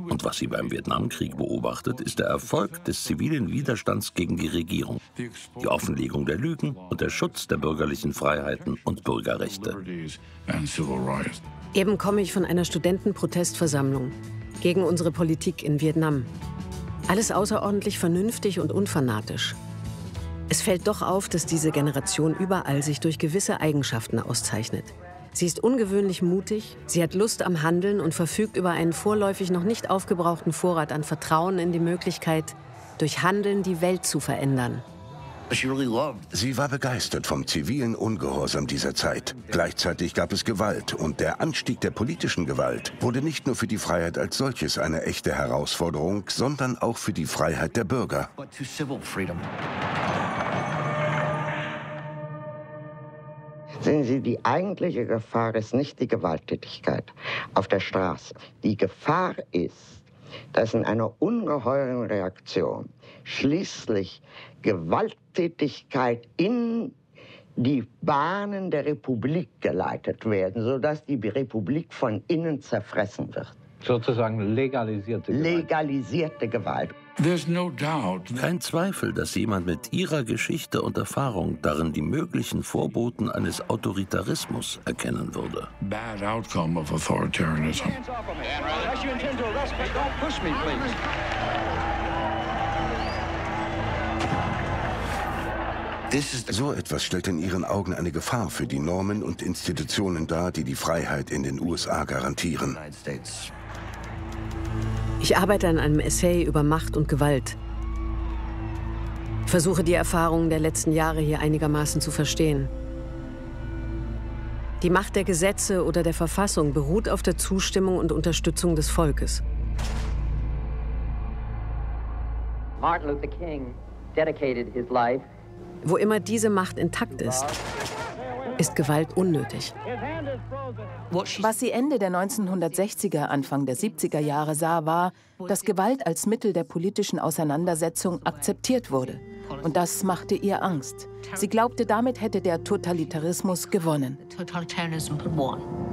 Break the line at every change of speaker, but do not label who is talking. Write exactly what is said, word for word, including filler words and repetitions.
Und was sie beim Vietnamkrieg beobachtet, ist der Erfolg des zivilen Widerstands gegen die Regierung, die Offenlegung der Lügen und der Schutz der bürgerlichen Freiheiten und Bürgerrechte.
Eben komme ich von einer Studentenprotestversammlung gegen unsere Politik in Vietnam. Alles außerordentlich vernünftig und unfanatisch. Es fällt doch auf, dass diese Generation überall sich durch gewisse Eigenschaften auszeichnet. Sie ist ungewöhnlich mutig, sie hat Lust am Handeln und verfügt über einen vorläufig noch nicht aufgebrauchten Vorrat an Vertrauen in die Möglichkeit, durch Handeln die Welt zu verändern.
Sie war begeistert vom zivilen Ungehorsam dieser Zeit. Gleichzeitig gab es Gewalt und der Anstieg der politischen Gewalt wurde nicht nur für die Freiheit als solches eine echte Herausforderung, sondern auch für die Freiheit der Bürger.
Sehen Sie, die eigentliche Gefahr ist nicht die Gewalttätigkeit auf der Straße. Die Gefahr ist, dass in einer ungeheuren Reaktion schließlich Gewalttätigkeit in die Bahnen der Republik geleitet werden, sodass die Republik von innen zerfressen wird.
Sozusagen legalisierte Gewalt.
Legalisierte Gewalt.
Kein Zweifel, dass jemand mit ihrer Geschichte und Erfahrung darin die möglichen Vorboten eines Autoritarismus erkennen würde.
Bad outcome of authoritarianism.
So etwas stellt in ihren Augen eine Gefahr für die Normen und Institutionen dar, die die Freiheit in den U S A garantieren.
Ich arbeite an einem Essay über Macht und Gewalt. Ich versuche, die Erfahrungen der letzten Jahre hier einigermaßen zu verstehen. Die Macht der Gesetze oder der Verfassung beruht auf der Zustimmung und Unterstützung des Volkes.
Martin Luther King dedicated his life.
Wo immer diese Macht intakt ist, ist Gewalt unnötig.
Was sie Ende der neunzehnhundertsechziger, Anfang der siebziger Jahre sah, war, dass Gewalt als Mittel der politischen Auseinandersetzung akzeptiert wurde. Und das machte ihr Angst. Sie glaubte, damit hätte der Totalitarismus gewonnen.